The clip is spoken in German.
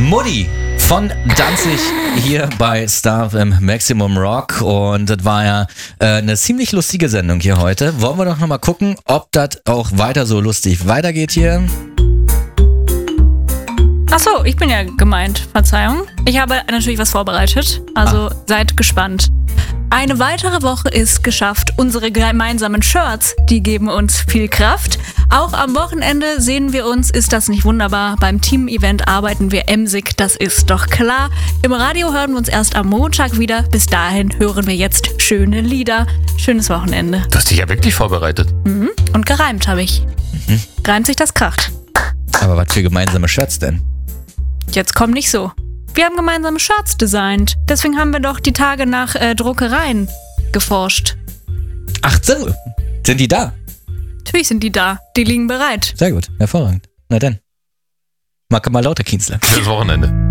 Mutti von Danzig hier bei Star im Maximum Rock und das war ja eine ziemlich lustige Sendung hier heute. Wollen wir doch nochmal gucken, ob das auch weiter so lustig weitergeht hier. Achso, ich bin ja gemeint, Verzeihung. Ich habe natürlich was vorbereitet, also seid gespannt. Eine weitere Woche ist geschafft. Unsere gemeinsamen Shirts, die geben uns viel Kraft. Auch am Wochenende sehen wir uns, ist das nicht wunderbar? Beim Team-Event arbeiten wir emsig, das ist doch klar. Im Radio hören wir uns erst am Montag wieder. Bis dahin hören wir jetzt schöne Lieder. Schönes Wochenende. Du hast dich ja wirklich vorbereitet. Mhm. Und gereimt habe ich. Reimt sich das kracht. Aber was für gemeinsame Shirts denn? Jetzt komm nicht so. Wir haben gemeinsame Shirts designt. Deswegen haben wir doch die Tage nach Druckereien geforscht. Ach so, sind die da? Natürlich sind die da. Die liegen bereit. Sehr gut, hervorragend. Na dann. Macke mal lauter, Kienzler. Schönes Wochenende.